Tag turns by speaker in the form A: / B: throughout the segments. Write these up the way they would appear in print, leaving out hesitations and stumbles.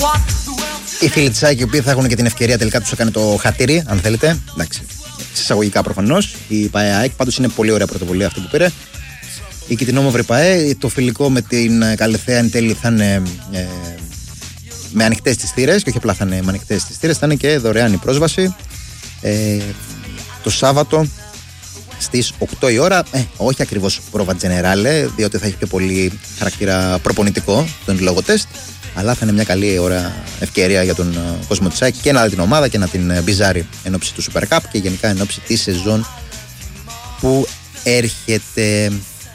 A: Οι φίλοι της ΑΕΚ, οι οποίοι θα έχουν και την ευκαιρία, τελικά τους έκανε το χατήρι, αν θέλετε. Εντάξει, εισαγωγικά προφανώς. Η ΠΑΕ ΑΕΚ, πάντως είναι πολύ ωραία πρωτοβουλία αυτή που πήρε. Η Κιτινόμαυρη ΠΑΕ, το φιλικό με την Καλυθέα εν τέλει θα είναι με ανοιχτές τις θύρες, και όχι απλά θα είναι με ανοιχτές τις θύρες, θα είναι και δωρεάν η πρόσβαση το Σάββατο στις 8 η ώρα. Όχι ακριβώς πρόβα τζενεράλε, διότι θα έχει πιο πολύ χαρακτήρα προπονητικό τον λόγο τεστ, αλλά θα είναι μια καλή ευκαιρία για τον κόσμο της ΑΕΚ και να δει την ομάδα και να την μπιζάρει εν ώψη του Super Cup και γενικά εν ώψη τη σεζόν που έρχεται.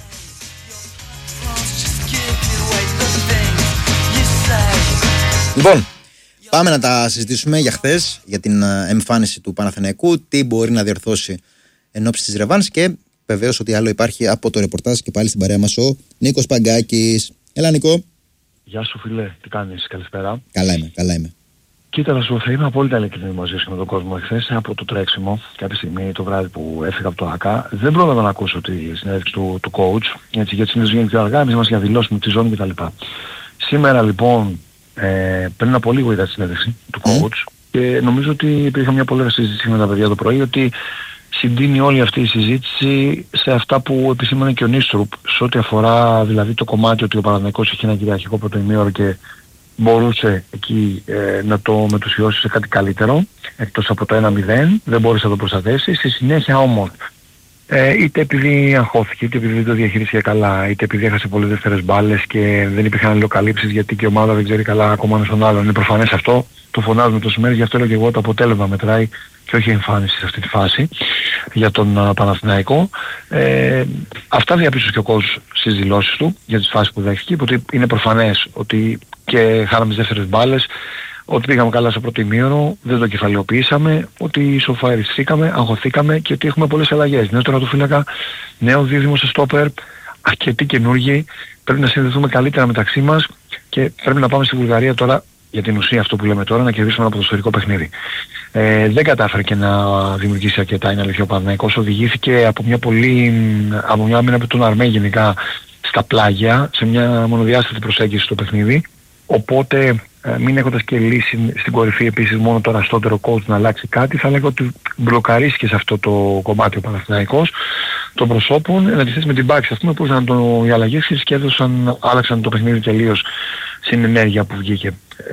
A: Λοιπόν, πάμε να τα συζητήσουμε για χθες, για την εμφάνιση του Παναθηναϊκού, τι μπορεί να διορθώσει εν ώψη της ρεβάνς, και βεβαίως ότι άλλο υπάρχει από το ρεπορτάζ και πάλι στην παρέα μας ο Νίκος Παγκάκης. Έλα Νίκο.
B: Γεια σου φίλε, τι κάνεις, καλησπέρα.
A: Καλά είμαι.
B: Κοίτα, να σου είμαι απόλυτα ειλικρινής μαζί σου με τον κόσμο. Εχθές από το τρέξιμο, κάποια στιγμή το βράδυ που έφυγα από το ΑΚΑ, δεν πρόλαβα να ακούσω τη συνέντευξη του coach, έτσι, γιατί συνήθως γίνεται πιο αργά, εμείς είμαστε για δηλώσεις τη ζώνη κτλ. Σήμερα λοιπόν, πριν από λίγο είδα τη συνέντευξη του coach και νομίζω ότι υπήρχε μια πολύ ωραία συζήτηση με τα παιδιά το πρωί, ότι συντείνει όλη αυτή η συζήτηση σε αυτά που επισήμανε και ο Νίστρουπ, σε ό,τι αφορά δηλαδή το κομμάτι ότι ο Παναθηναϊκός είχε ένα κυριαρχικό πρώτο ημίωρο και μπορούσε εκεί να το μετουσιώσει σε κάτι καλύτερο, εκτός από το 1-0, δεν μπόρεσε να το προστατεύσει. Στη συνέχεια όμως, είτε επειδή αγχώθηκε, είτε επειδή δεν το διαχειρίστηκε καλά, είτε επειδή έχασε πολλές δεύτερες μπάλες και δεν υπήρχαν αλληλοκαλύψεις γιατί και η ομάδα δεν ξέρει καλά ακόμα ένας τον άλλον. Είναι προφανές αυτό, το φωνάζουμε τόσες μέρες, γι' αυτό λέω και εγώ το αποτέλεσμα μετράει και όχι η εμφάνιση σε αυτή τη φάση για τον Παναθηναϊκό. Αυτά διαπίστωσε και ο κόσμος στις δηλώσεις του για τις φάσεις που δέχτηκε, ότι είναι προφανές ότι και χάραμε τις δεύτερες μπάλες, ότι πήγαμε καλά στο πρώτο ημίωρο, δεν το κεφαλαιοποιήσαμε, ότι ισοφαριστήκαμε, αγχωθήκαμε και ότι έχουμε πολλές αλλαγές. Νέο τερματοφύλακα, νέο δίδυμο σε στόπερ, αρκετοί καινούργοι, πρέπει να συνδεθούμε καλύτερα μεταξύ μας και πρέπει να πάμε στη Βουλγαρία τώρα, για την ουσία αυτό που λέμε τώρα, να κερδίσουμε ένα ποδοσφαιρικό παιχνίδι. Δεν κατάφερε και να δημιουργήσει αρκετά, είναι αλήθεια, ο Παναθηναϊκός οδηγήθηκε από μια άμυνα από τον Αρμέ γενικά στα πλάγια, σε μια μονοδιάστατη προσέγγιση στο παιχνίδι. Οπότε μην έχοντας και λύση στην κορυφή επίσης μόνο το ραστότερο coach να αλλάξει κάτι, θα λέγω ότι μπλοκαρίστηκε σε αυτό το κομμάτι ο Παναθηναϊκός των προσώπων, εν αντιθέσει με την Πάξη, ας πούμε, που ήταν οι αλλαγές και άλλαξαν το παιχνίδι τελείως στην ενέργεια που βγήκε.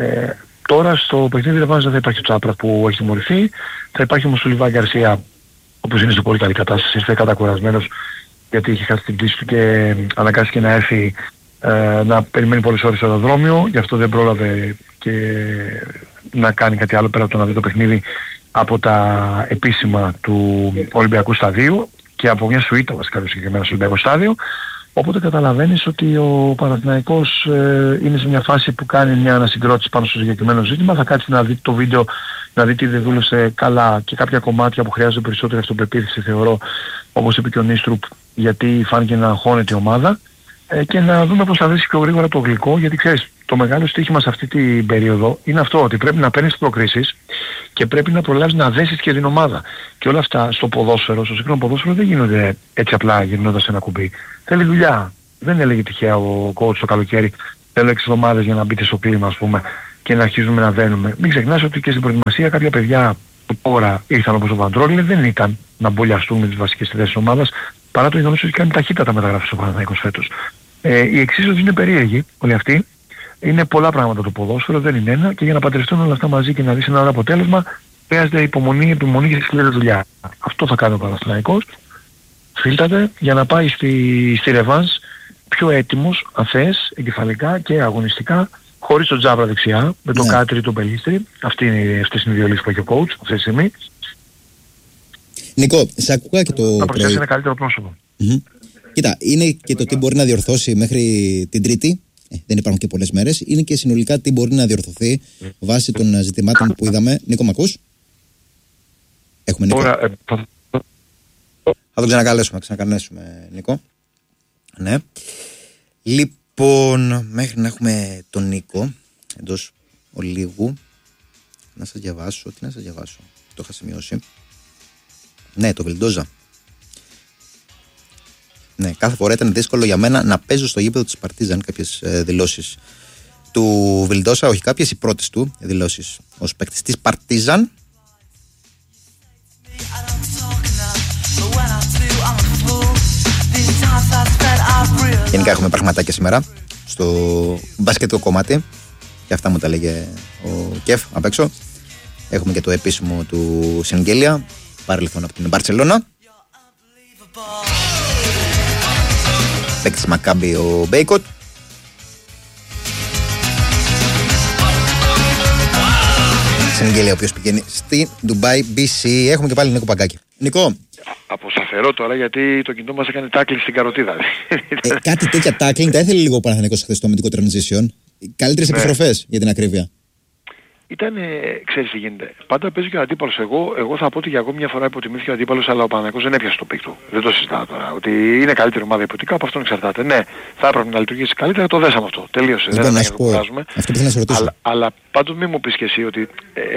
B: Τώρα στο παιχνίδι δεν θα υπάρχει ο Τσάπρας που έχει τιμωρηθεί, θα υπάρχει όμως ο Λιβάη Γκαρσία, όπως είναι σε πολύ καλή κατάσταση, ήρθε κατακουρασμένος γιατί είχε χάσει την πτήση του και αναγκάστηκε να έρθει να περιμένει πολλές ώρες στο αεροδρόμιο, γι' αυτό δεν πρόλαβε και να κάνει κάτι άλλο πέρα από το να δει το παιχνίδι από τα επίσημα του Ολυμπιακού Σταδίου και από μια σουίτα βασικά το συγκεκριμένο στο Ολυμπιακό Στάδιο. Οπότε καταλαβαίνεις ότι ο Παναθηναϊκός είναι σε μια φάση που κάνει μια ανασυγκρότηση πάνω στο συγκεκριμένο ζήτημα, θα κάτσει να δει το βίντεο, να δει τι δεν δούλεψε καλά και κάποια κομμάτια που χρειάζονται περισσότερη αυτοπεποίθηση, θεωρώ, όπως είπε και ο Νίστρουπ, γιατί φάνηκε να αγχώνεται η ομάδα. Και να δούμε πώς θα βρει πιο γρήγορα το γλυκό, γιατί ξέρεις, το μεγάλο στοίχημα σε αυτή την περίοδο είναι αυτό, ότι πρέπει να παίρνεις προκρίσεις και πρέπει να προλάβεις να δέσεις και την ομάδα. Και όλα αυτά στο ποδόσφαιρο, στο σύγχρονο ποδόσφαιρο δεν γίνονται έτσι απλά γυρνώντας ένα κουμπί. Θέλει δουλειά. Δεν έλεγε τυχαία ο coach το καλοκαίρι, θέλω 6 εβδομάδες για να μπείτε στο κλίμα, ας πούμε, και να αρχίζουμε να δένουμε. Μην ξεχνάς ότι και στην προετοιμασία κάποια παιδιά που τώρα ήρθαν όπως ο Βαντρόλη δεν ήταν να μπολιαστούν με τις βασικές θέσεις της ομάδας, παρά το γεγονός ότι κάνει ταχύτατα μεταγραφές ο Παναθηναϊκός φέτος. Η εξίσωση είναι περίεργη όλοι αυτοί. Είναι πολλά πράγματα το ποδόσφαιρο, δεν είναι ένα, και για να παντρευτούν όλα αυτά μαζί και να δεις ένα ωραίο αποτέλεσμα χρειάζεται υπομονή, επιμονή και σκληρή δουλειά. Αυτό θα κάνει ο Παναθηναϊκός. Φίλτατε για να πάει στη ρεβάνς πιο έτοιμος, αν θες, εγκεφαλικά και αγωνιστικά, χωρίς τον Τζάβρα δεξιά, με τον Κάτρι, τον Πελίστρη. Αυτές είναι οι δύο λύσεις που έχει ο coach αυτή τη στιγμή.
A: Νικό, σε ακούγα και το
B: να προσθέσει ένα καλύτερο πρόσωπο.
A: Κοίτα, είναι και το τι μπορεί να διορθώσει μέχρι την Τρίτη. Δεν υπάρχουν και πολλές μέρες. Είναι και συνολικά τι μπορεί να διορθωθεί βάσει των ζητημάτων που είδαμε. Νίκο, μ' ακούς? Έχουμε Νίκο. Θα τον ξανακαλέσουμε, Νίκο. Ναι. Λοιπόν, μέχρι να έχουμε τον Νίκο εντός ολίγου, να σας διαβάσω. Τι να σας διαβάσω? Το είχα σημειώσει. Ναι, το Βιλντόζα. Ναι, κάθε φορά ήταν δύσκολο για μένα να παίζω στο γήπεδο της Παρτίζαν, κάποιες δηλώσεις του Βιλντόσα, όχι κάποιες, οι πρώτες του δηλώσεις ως παίκτης της Παρτίζαν. Γενικά έχουμε πραγματάκια σήμερα στο μπασκετικό κομμάτι και αυτά μου τα λέγε ο Κεφ απ' έξω. Έχουμε και το επίσημο του Σιγγέλια, παρελθόν από την Μπαρτσελώνα. Παίκτης Μακάμπι ο Μπέικοτ. Σιγγέλια ο οποίος πηγαίνει στη Ντουμπάι BC. Έχουμε και πάλι Νίκο Παγκάκη. Νίκο.
B: Αποσταθερό τώρα γιατί το κινητό μας έκανε τάκλινγκ στην καροτίδα.
A: Κάτι τέτοια τάκλινγκ τα ήθελε λίγο ο Παναθηναϊκός χθες στο αμυντικό transition. Καλύτερες επιστροφές για την ακρίβεια.
B: Ξέρεις τι γίνεται. Πάντα παίζει και ο αντίπαλος. Εγώ θα πω ότι για ακόμη μια φορά υποτιμήθηκε ο αντίπαλος, αλλά ο Παναθηναϊκός δεν έπιασε το πικ του. Δεν το συζητάω τώρα. Ότι είναι καλύτερη ομάδα υποτικά, από αυτόν εξαρτάται. Ναι, θα έπρεπε να λειτουργήσει καλύτερα, το δέσαμε αυτό. Τελείωσε.
A: Δεν να σου πω. Αυτό που θέλω να σε ρωτήσω.
B: Αλλά πάντως μην μου πεις και εσύ ότι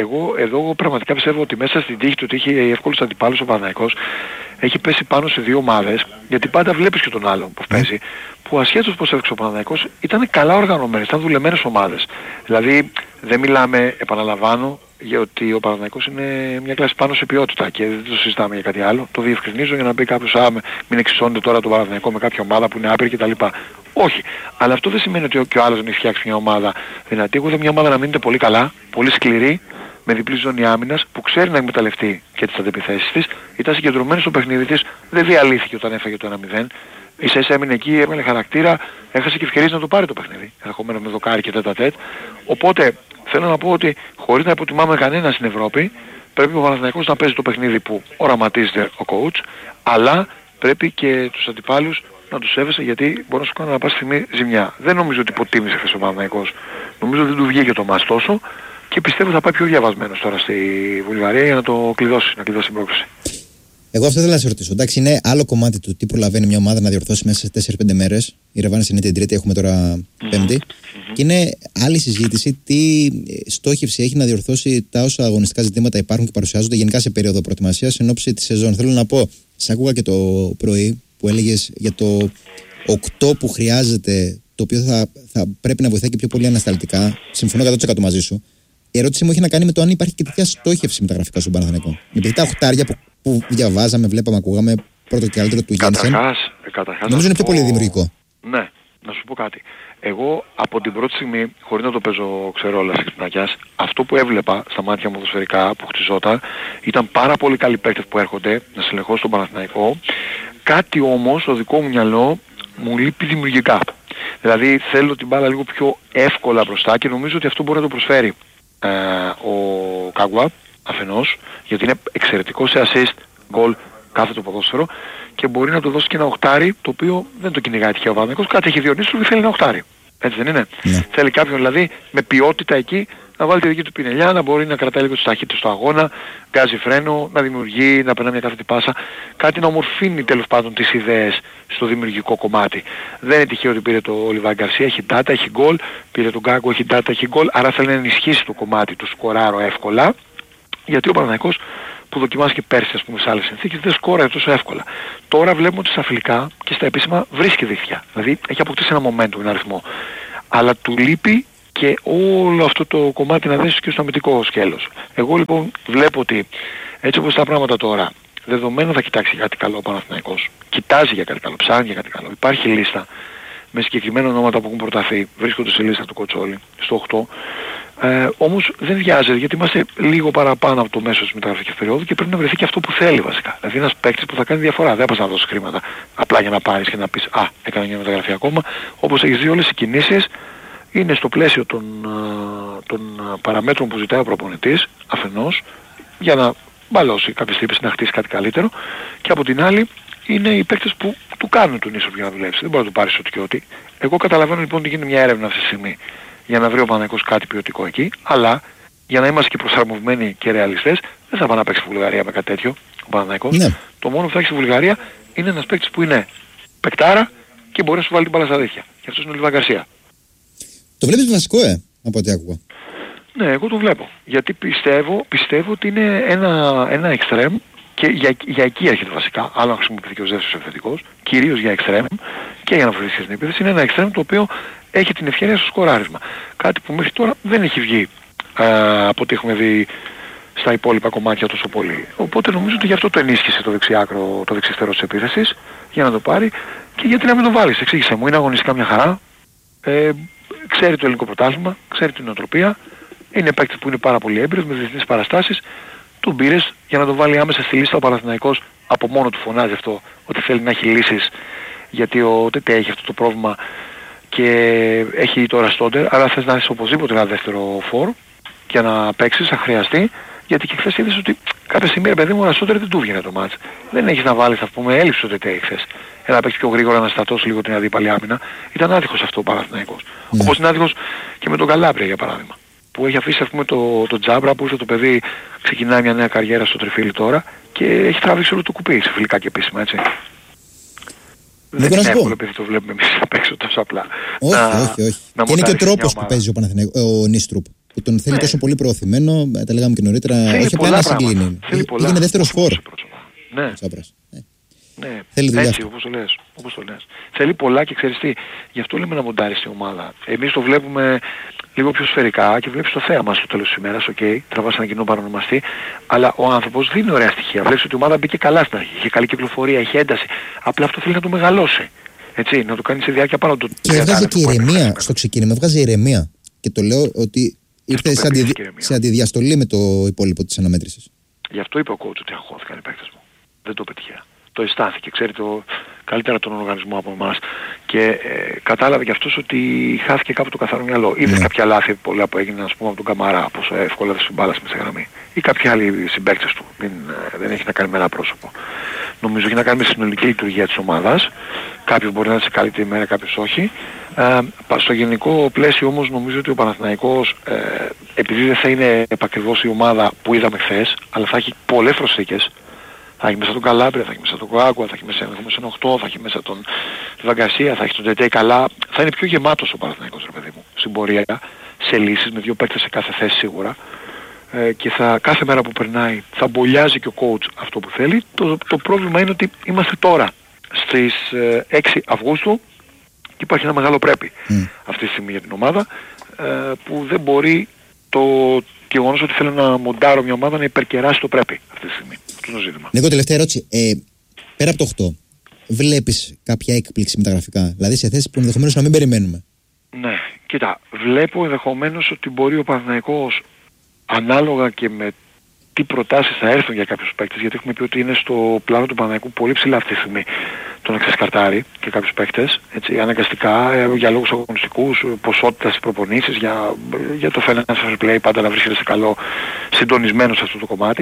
B: εγώ πραγματικά πιστεύω ότι μέσα στην τύχη του ότι είχε εύκολους αντιπάλους ο Παναθηναϊκός έχει πέσει πάνω σε δύο ομάδες, γιατί πάντα βλέπεις και τον άλλον που παίζει, που ασχέτως πως έφεξε ο Παναθηναϊκός ήταν καλά οργανωμένες, ήταν δουλεμένες ομάδες. Δηλαδή δεν μιλάμε, επαναλαμβάνω, για ότι ο Παναθηναϊκός είναι μια κλάση πάνω σε ποιότητα και δεν το συζητάμε για κάτι άλλο. Το διευκρινίζω για να πει κάποιος μην εξισώνεται τώρα το Παναθηναϊκό με κάποια ομάδα που είναι άπειρη κτλ. Όχι. Αλλά αυτό δεν σημαίνει ότι και ο άλλος δεν έχει φτιάξει μια ομάδα δυνατή. Εγώ είδα μια ομάδα να μείνεται πολύ καλά, πολύ σκληρή, με διπλή ζώνη άμυνας, που ξέρει να εκμεταλλευτεί και τις αντεπιθέσεις της, ήταν συγκεντρωμένη στο παιχνίδι της, δεν διαλύθηκε όταν έφαγε το 1-0. Ίσα-ίσα έμεινε εκεί, έμεινε χαρακτήρα, έχασε και ευκαιρίες να το πάρει το παιχνίδι. Ενδεχομένως με δοκάρι και τέτα-τέτ. Οπότε θέλω να πω ότι χωρίς να υποτιμάμε κανένα στην Ευρώπη, πρέπει ο Παναθηναϊκός να παίζει το παιχνίδι που οραματίζεται ο coach, αλλά πρέπει και τους αντιπάλους να τους σέβεσαι, γιατί μπορεί να σου κάνει να πας στιγμή ζημιά. Δεν νομίζω ότι υποτίμησε χθες ο Παναθηναϊκός. Νομίζω ότι δεν του βγήκε το μας τόσο. Και πιστεύω θα πάει πιο διαβασμένος τώρα στη Βουλγαρία για να το κλειδώσει, να κλειδώσει την πρόκληση. Εγώ
A: αυτό θέλω να σε ρωτήσω. Εντάξει, είναι άλλο κομμάτι του τι προλαβαίνει μια ομάδα να διορθώσει μέσα σε 4-5 μέρες. Η Ρεβάνες είναι την Τρίτη, έχουμε τώρα Πέμπτη. Και είναι άλλη συζήτηση τι στόχευση έχει να διορθώσει τα όσα αγωνιστικά ζητήματα υπάρχουν και παρουσιάζονται γενικά σε περίοδο προετοιμασίας εν ώψη της σεζόν. Θέλω να πω, σ' άκουγα και το πρωί που έλεγες για το 8 που χρειάζεται, το οποίο θα πρέπει να βοηθάει και πιο πολύ ανασταλτικά. Συμφωνώ 100% μαζί σου. Η ερώτησή μου έχει να κάνει με το αν υπάρχει και τέτοια στόχευση με τα γραφικά στον Παναθηναϊκό. Επειδή τα οχτάρια που διαβάζαμε, βλέπαμε, ακούγαμε, πρώτο και καλύτερο του Γένσεν, νομίζω είναι πιο πολύ δημιουργικό.
B: Ναι, να σου πω κάτι. Εγώ από την πρώτη στιγμή, χωρίς να το παίζω ξερόλας εξυπνακιάς, αυτό που έβλεπα στα μάτια μου ποδοσφαιρικά που χτιζόταν, ήταν πάρα πολύ καλοί παίκτες που έρχονται να συλλεγχώσουν τον Παναθηναϊκό. Κάτι όμως, στο δικό μου μυαλό, μου λείπει δημιουργικά. Δηλαδή θέλω την μπάλα λίγο πιο εύκολα μπροστά και νομίζω ότι αυτό μπορεί να το προσφέρει ο Κάγουα αφενός, γιατί είναι εξαιρετικό σε assist, goal, κάθε το ποδόσφαιρο, και μπορεί να του δώσει και ένα οχτάρι, το οποίο δεν το κυνηγάει τυχαία ο Παναθηναϊκός, κάτι έχει διονύσει του και θέλει ένα οχτάρι. Έτσι δεν είναι? Ναι. Θέλει κάποιον δηλαδή με ποιότητα εκεί να βάλει τη δική του πινελιά, να μπορεί να κρατάει λίγο τις ταχύτητες στο αγώνα, γκάζει φρένο, να δημιουργεί, να περνάει μια κάθετη πάσα, κάτι να ομορφύνει τέλος πάντων τις ιδέες στο δημιουργικό κομμάτι. Δεν είναι τυχαίο ότι πήρε το Λιβάη Γκαρσία, έχει data, έχει goal, πήρε τον Γκάγκο, έχει data, έχει goal, άρα θέλει να ενισχύσει το κομμάτι του σκοράρω εύκολα, γιατί ο Παναθηναϊκός που δοκιμάστηκε πέρσι, ας πούμε, σε άλλες συνθήκες, δεν σκόραρε τόσο εύκολα. Τώρα βλέπουμε ότι στα φιλικά και στα επίσημα βρίσκει δίχτυα. Δηλαδή έχει αποκτήσει ένα momentum, ένα αριθμό. Αλλά του λείπει και όλο αυτό το κομμάτι να δέσει και στο αμυντικό σκέλος. Εγώ λοιπόν βλέπω ότι έτσι όπως τα πράγματα τώρα, δεδομένου θα κοιτάξει κάτι καλό ο Παναθηναϊκός. Κοιτάζει για κάτι καλό, ψάχνει για κάτι καλό. Υπάρχει λίστα με συγκεκριμένα ονόματα που έχουν προταθεί, βρίσκονται σε λίστα του Κοτσόλη, στο 8. Όμως δεν βιάζεται, γιατί είμαστε λίγο παραπάνω από το μέσο της μεταγραφικής περίοδου και πρέπει να βρεθεί και αυτό που θέλει βασικά. Δηλαδή ένας παίκτης που θα κάνει διαφορά. Δεν πας να δώσεις χρήματα απλά για να πάρεις και να πεις έκανε μια μεταγραφή ακόμα. Όπως έχεις δει, όλες οι κινήσεις είναι στο πλαίσιο των παραμέτρων που ζητάει ο προπονητής αφενός, για να μπαλώσει κάποιες τύπες, να χτίσει κάτι καλύτερο, και από την άλλη είναι οι παίκτες που του κάνουν τον ίσο για να δουλέψει. Δεν μπορεί να του πάρεις ό,τι και ό,τι. Εγώ καταλαβαίνω λοιπόν ότι γίνεται μια έρευνα αυτή τη στιγμή για να βρει ο Παναθηναϊκός κάτι ποιοτικό εκεί, αλλά για να είμαστε και προσαρμοσμένοι και ρεαλιστές, δεν θα πάει να παίξει στη Βουλγαρία με κάτι τέτοιο ο Παναθηναϊκός. Ναι. Το μόνο που θα έχει στη Βουλγαρία είναι ένας παίκτης που είναι παικτάρα και μπορεί να σου βάλει την μπάλα στα δίχτυα. Και αυτός είναι ο Λιβάη Γκαρσία.
A: Το βλέπεις βασικό, από ό,τι άκουγα.
B: Ναι, εγώ το βλέπω. Γιατί πιστεύω ότι είναι ένα extreme Και για εκεί έρχεται βασικά, άλλο να χρησιμοποιηθεί και ο δεύτερος επιθετικός, κυρίως για εξτρέμ και για να βοηθήσει στην επίθεση. Είναι ένα εξτρέμ το οποίο έχει την ευκαιρία στο σκοράρισμα. Κάτι που μέχρι τώρα δεν έχει βγει από ό,τι έχουμε δει στα υπόλοιπα κομμάτια τόσο πολύ. Οπότε νομίζω ότι γι' αυτό το ενίσχυσε το δεξιάκρο, το δεξιστερό της επίθεσης, για να το πάρει και γιατί να μην το βάλεις. Εξήγησε μου, είναι αγωνιστικά μια χαρά, ξέρει το ελληνικό πρωτάθλημα, ξέρει την νοοτροπία, είναι παίκτης που είναι πάρα πολύ έμπειρος με διεθνείς παραστάσεις. Τον πήρες για να τον βάλει άμεσα στη λίστα. Ο Παναθηναϊκός από μόνο του φωνάζει αυτό, ότι θέλει να έχει λύσεις, γιατί ο ΤΕΤΕ έχει αυτό το πρόβλημα και έχει τώρα στόντερ, αλλά θες να έχεις οπωσδήποτε ένα δεύτερο φόρ για να παίξεις, αν χρειαστεί, γιατί και χθες είδες ότι κάποια στιγμή, ρε παιδί μου, ο στόντερ δεν του βγαίνει το μάτς. Δεν έχεις να βάλεις, ας πούμε, έλλειψη στο ΤΕΤΕ χθες. Να παίξει πιο γρήγορα, να στατώσει λίγο την αντίπαλη άμυνα. Ήταν άδικος αυτό ο Παναθηναϊκός. Όπως είναι άδικος και με τον Καλάβρια, για παράδειγμα, που έχει αφήσει, ας πούμε, το Τζάμπρα, που ήρθε το παιδί, ξεκινάει μια νέα καριέρα στο τριφύλι τώρα και έχει τραβήξει όλο το κουπί σε φιλικά και επίσημα, έτσι. Δεν είναι εύκολο επειδή το βλέπουμε εμείς απ' έξω τόσο απλά.
A: Όχι. Και είναι και ο τρόπος που παίζει ο Νίστρουπ, που τον θέλει τόσο πολύ προωθημένο, τα λέγαμε και νωρίτερα, όχι απλά να συγκλίνει. Πήγαινε δεύτερος φόρ.
B: Ναι. Ναι,
A: θέλει δουλειά.
B: Έτσι, όπως το λες. Θέλει πολλά και ξέρεις τι, γι' αυτό λέμε να μοντάρεις την ομάδα. Εμείς το βλέπουμε λίγο πιο σφαιρικά και βλέπεις το θέαμα στο τέλος της ημέρας, τραβάς ένα κοινό παρονομαστή, αλλά ο άνθρωπος δίνει ωραία στοιχεία. Βλέπεις ότι η ομάδα μπήκε καλά στην αρχή, είχε καλή κυκλοφορία, είχε ένταση. Απλά αυτό θέλει να το μεγαλώσει. Έτσι, να το κάνει σε διάρκεια πάνω του.
A: Και βγάζει και ηρεμία στο ξεκίνημα, βγάζει ηρεμία. Και το λέω ότι ήρθε σε αντιδιαστολή με το υπόλοιπο της αναμέτρησης.
B: Γι' αυτό είπε ο coach ότι αγχώθηκαν οι παίκτες μου. Δεν το πετυχαία. Το αισθάνθηκε, ξέρει καλύτερα τον οργανισμό από εμάς και κατάλαβε κι αυτός ότι χάθηκε κάπου το καθαρό μυαλό. Είδες κάποια λάθη πολλά που έγιναν, ας πούμε, από τον Καμαρά, πόσο εύκολα δεν μπάλα στη γραμμή, ή κάποιοι άλλοι συμπαίκτες του. Δεν έχει να κάνει με ένα πρόσωπο. Νομίζω έχει να κάνει με συνολική λειτουργία της ομάδας. Κάποιος μπορεί να είναι σε καλύτερη μέρα, κάποιος όχι. Στο γενικό πλαίσιο όμως νομίζω ότι ο Παναθηναϊκός, επειδή δεν θα είναι επακριβώς η ομάδα που είδαμε χθες, αλλά θα έχει πολλές προσθήκες. Θα έχει μέσα τον Καλάμπρια, θα έχει μέσα τον Κοάκουα, θα έχει μέσα τον 8, θα έχει μέσα τον Βαγκασία, θα έχει τον ΤΕΤΕ καλά. Θα είναι πιο γεμάτος ο Παναθηναϊκός, ρε παιδί μου, στην πορεία, σε λύσεις, με δύο παίκτες σε κάθε θέση σίγουρα. Και κάθε μέρα που περνάει θα μπολιάζει και ο coach αυτό που θέλει. Το πρόβλημα είναι ότι είμαστε τώρα στις 6 Αυγούστου και υπάρχει ένα μεγάλο πρέπει αυτή τη στιγμή για την ομάδα, που δεν μπορεί το γεγονός ότι θέλω να μοντάρω μια ομάδα να υπερκεράσει το πρέπει αυτή τη στιγμή. Αυτό είναι το ζήτημα.
A: Νίκο, τελευταία ερώτηση. Πέρα από το 8, βλέπεις κάποια έκπληξη με τα γραφικά? Δηλαδή σε θέσεις που ενδεχομένως να μην περιμένουμε.
B: Ναι, κοίτα, βλέπω ενδεχομένως ότι μπορεί ο Παναθηναϊκός, ανάλογα και με τι προτάσεις θα έρθουν για κάποιους παίκτες, γιατί έχουμε πει ότι είναι στο πλάνο του Παναθηναϊκού πολύ ψηλά αυτή τη στιγμή το να ξεσκαρτάρει και κάποιους παίκτες, έτσι, αναγκαστικά, για λόγους αγωνιστικούς, ποσότητα στις προπονήσεις, για το financial play, πάντα να βρίσκεται σε καλό συντονισμένο σε αυτό το κομμάτι.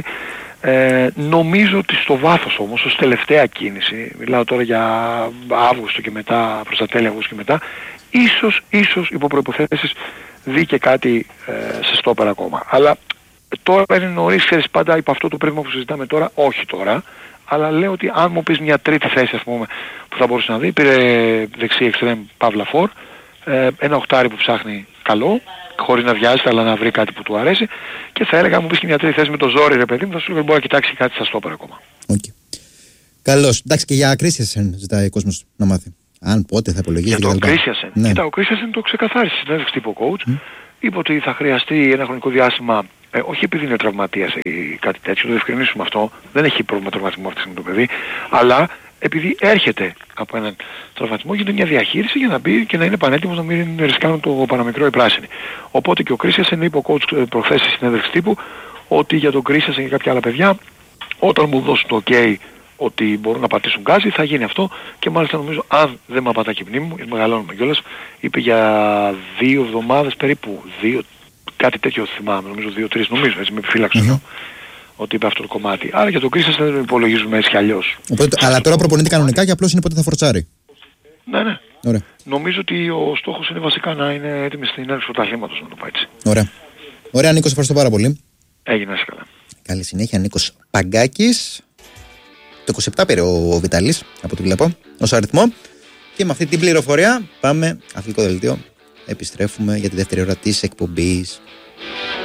B: Νομίζω ότι στο βάθος όμως, ως τελευταία κίνηση, μιλάω τώρα για Αύγουστο και μετά, προς τα τέλη Αυγούστου και μετά, ίσως υπό προϋποθέσεις δει και κάτι σε στόπερ ακόμα. Αλλά τώρα είναι νωρίς, ξέρεις, πάντα υπό αυτό το πράγμα που συζητάμε τώρα, όχι τώρα, αλλά λέω ότι αν μου πεις μια τρίτη θέση, ας πούμε, που θα μπορούσε να δει, πήρε δεξί εξτρέμ Παύλα Φορ, ένα οχτάρι που ψάχνει καλό, χωρίς να βιάζεται, αλλά να βρει κάτι που του αρέσει, και θα έλεγα, αν μου πεις και μια τρίτη θέση με το ζόρι, ρε παιδί μου, θα σου λέω ότι μπορεί να κοιτάξει κάτι στα στόπερ ακόμα.
A: Okay. Καλώς. Εντάξει, και για Κρίστιανσεν ζητάει ο κόσμος να μάθει. Αν πότε θα υπολογίζει.
B: Για τον Κρίστιανσεν. Ναι. Κοίτα, ο Κρίστιανσεν το ξεκαθάρισε στην συνέντευξη τύπου coach. Είπε ότι θα χρειαστεί ένα χρονικό διάστημα, όχι επειδή είναι τραυματίας ή κάτι τέτοιο, το διευκρινίσουμε αυτό, δεν έχει πρόβλημα τραυματισμό αυτή τη στιγμή το παιδί, αλλά επειδή έρχεται από έναν τραυματισμό, γίνεται μια διαχείριση για να μπει και να είναι πανέτοιμος να μην ρισκάνουν το παραμικρό οι πράσινοι. Οπότε και ο Κρίστιανσεν είπε ο coach προχθές στη συνέντευξη τύπου ότι για τον Κρίστιανσεν και κάποια άλλα παιδιά, όταν μου δώσουν το OK ότι μπορούν να πατήσουν γκάζι, θα γίνει αυτό, και μάλιστα νομίζω, αν δεν με απατά και η μνήμη μου, γιατί μεγαλώνουμε κιόλας, είπε για 2 εβδομάδες περίπου, κάτι τέτοιο θυμάμαι, νομίζω 2-3, νομίζω, έτσι με επιφύλαξε ότι είπε αυτό το κομμάτι. Άρα για τον Κρίστιανσεν δεν υπολογίζουμε έτσι κι αλλιώς.
A: Αλλά τώρα προπονείται κανονικά και απλώς είναι πότε θα φορτσάρει.
B: Ναι.
A: Ωραία.
B: Νομίζω ότι ο στόχος είναι βασικά να είναι έτοιμοι στην έναρξη του πρωταθλήματος, να το πω έτσι.
A: Ωραία, Νίκο, ευχαριστώ πάρα πολύ.
B: Έγινε, είσαι καλά.
A: Καλή συνέχεια, Νίκος Παγκάκης. Το 27 πήρε ο Βιταλής, από ό,τι βλέπω, ως αριθμό. Και με αυτή την πληροφορία πάμε αθλητικό δελτίο. Επιστρέφουμε για τη δεύτερη ώρα της εκπομπής.